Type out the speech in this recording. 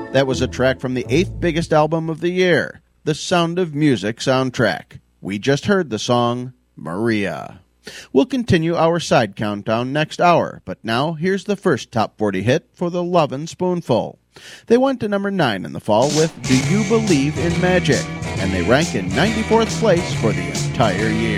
That was a track from the 8th biggest album of the year, the Sound of Music soundtrack. We just heard the song, Maria. We'll continue our side countdown next hour, but now here's the first Top 40 hit for the Lovin' Spoonful. They went to number 9 in the fall with Do You Believe in Magic, and they rank in 94th place for the entire year.